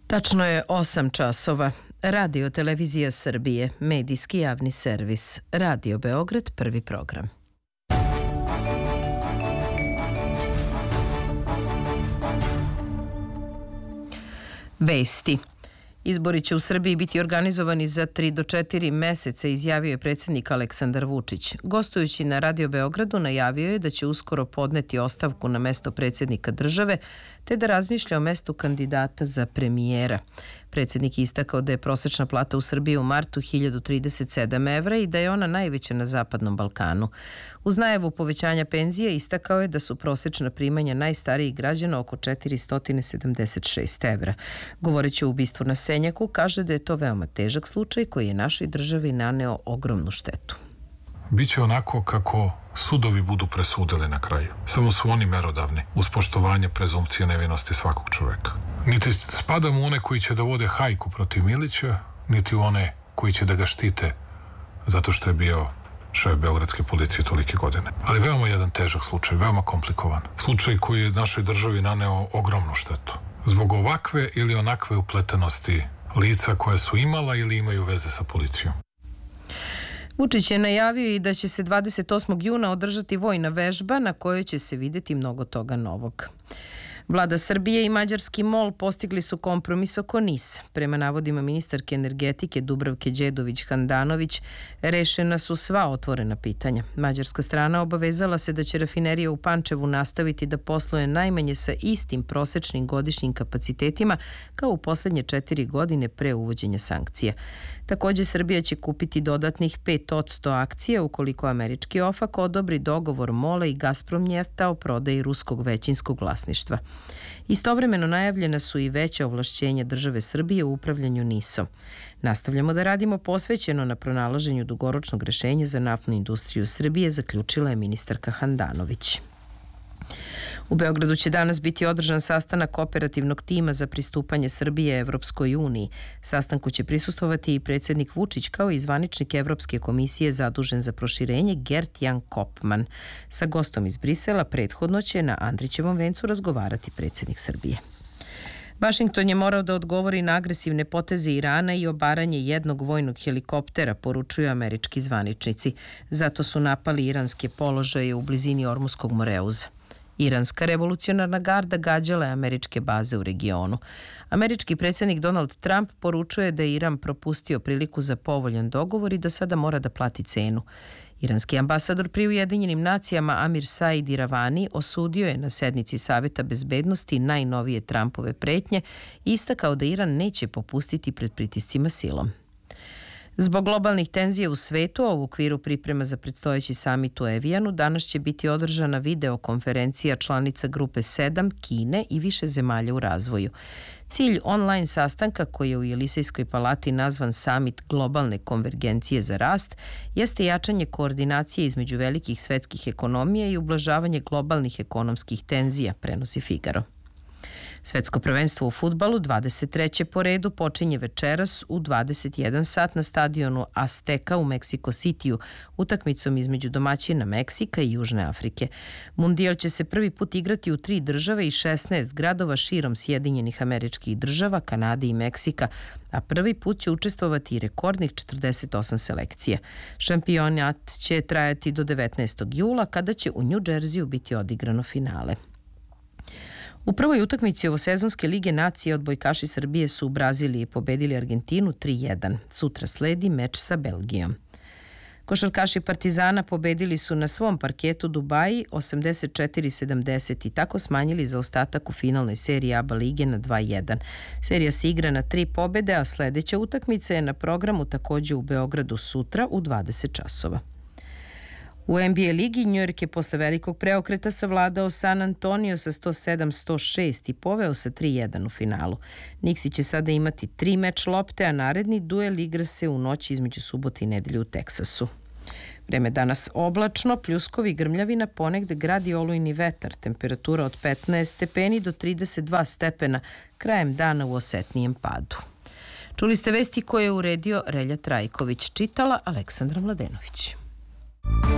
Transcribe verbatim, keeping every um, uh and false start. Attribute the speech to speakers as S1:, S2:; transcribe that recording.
S1: Tačno je osam časova. Radio Televizija Srbije, medijski javni servis. Radio Beograd, prvi program. Vesti. Izbori će u Srbiji biti organizovani za tri do četiri meseca, izjavio je predsjednik Aleksandar Vučić. Gostujući na Radio Beogradu, najavio je da će uskoro podneti ostavku na mesto predsjednika države, te da razmišlja o mestu kandidata za premijera. Predsjednik je istakao da je prosečna plata u Srbiji u martu hiljadu trideset sedam evra i da je ona najveća na Zapadnom Balkanu. Uz najavu povećanja penzije istakao je da su prosečna primanja najstarijih građana oko četiristo sedamdeset šest evra. Govoreći o ubistvu na Senjaku, kaže da je to veoma težak slučaj koji je našoj državi naneo ogromnu štetu.
S2: Biće onako kako sudovi budu presudili na kraju. Samo su oni merodavni, uz poštovanje prezumpcije nevinosti svakog čoveka. Niti spadam u one koji će da vode hajku protiv Milića, niti u one koji će da ga štite zato što je bio šef beogradske policije tolike godine. Ali veoma jedan težak slučaj, veoma komplikovan. Slučaj koji je našoj državi naneo ogromnu štetu. Zbog ovakve ili onakve upletenosti lica koja su imala ili imaju veze sa policijom.
S1: Vučić je najavio i da će se dvadeset osmog juna održati vojna vežba na kojoj će se videti mnogo toga novog. Vlada Srbije i mađarski MOL postigli su kompromis oko NIS. Prema navodima ministarke energetike Dubravke Đedović-Handanović, rešena su sva otvorena pitanja. Mađarska strana obavezala se da će rafinerija u Pančevu nastaviti da posluje najmanje sa istim prosečnim godišnjim kapacitetima kao u poslednje četiri godine pre uvođenja sankcija. Takođe, Srbija će kupiti dodatnih pet posto akcija ukoliko američki OFAC odobri dogovor MOL-a i Gazpromnjefta o prodaji ruskog većinskog vlasništva. Istovremeno najavljena su i veća ovlašćenja države Srbije u upravljanju NIS-om. Nastavljamo da radimo posvećeno na pronalaženju dugoročnog rešenja za naftnu industriju Srbije, zaključila je ministarka Handanović. U Beogradu će danas biti održan sastanak operativnog tima za pristupanje Srbije Evropskoj uniji. Sastanku će prisustvovati i predsjednik Vučić kao i zvaničnik Evropske komisije zadužen za proširenje Gert Jan Kopman. Sa gostom iz Brisela prethodno će na Andrićevom vencu razgovarati predsjednik Srbije. Vašington je morao da odgovori na agresivne poteze Irana i obaranje jednog vojnog helikoptera, poručuju američki zvaničnici. Zato su napali iranske položaje u blizini Ormuskog Moreuza. Iranska revolucionarna garda gađala je američke baze u regionu. Američki predsjednik Donald Trump poručuje da je Iran propustio priliku za povoljan dogovor i da sada mora da plati cenu. Iranski ambasador pri Ujedinjenim nacijama Amir Said Iravani osudio je na sednici Saveta bezbednosti najnovije Trumpove pretnje i istakao da Iran neće popustiti pred pritiscima silom. Zbog globalnih tenzija u svetu, a u okviru priprema za predstojeći samit u Evijanu, danas će biti održana videokonferencija članica Grupe sedam, Kine i više zemalja u razvoju. Cilj online sastanka, koji je u Jelisejskoj palati nazvan Samit globalne konvergencije za rast, jeste jačanje koordinacije između velikih svetskih ekonomija i ublažavanje globalnih ekonomskih tenzija, prenosi Figaro. Svetsko prvenstvo u fudbalu, dvadeset treće po redu, počinje večeras u dvadeset jedan sat na stadionu Azteka u Meksiko Citiju, utakmicom između domaćina Meksika i Južne Afrike. Mundijal će se prvi put igrati u tri države i šesnaest gradova širom Sjedinjenih Američkih Država, Kanade i Meksika, a prvi put će učestvovati i rekordnih četrdeset osam selekcija. Šampionat će trajati do devetnaestog jula, kada će u New Jersey biti odigrano finale. U prvoj utakmici ovosezonske Lige nacije odbojkaši Srbije su u Braziliji pobedili Argentinu tri jedan. Sutra sledi meč sa Belgijom. Košarkaši Partizana pobedili su na svom parketu Dubaji osamdeset četiri sedamdeset i tako smanjili zaostatak u finalnoj seriji A B A lige na dva jedan. Serija se igra na tri pobede, a sledeća utakmica je na programu takođe u Beogradu sutra u dvadeset časova. U N B A ligi New York je posle velikog preokreta savladao San Antonio sa sto sedam sto šest i poveo sa tri jedan u finalu. Nixi će sada imati tri meč lopte, a naredni duel igra se u noći između subote i nedelje u Teksasu. Vreme danas oblačno, pljuskovi, grmljavina, ponegde grad i olujni vetar, temperatura od petnaest stepeni do trideset dva stepena, krajem dana u osetnijem padu. Čuli ste vesti koje je uredio Relja Trajković, čitala Aleksandra Mladenović.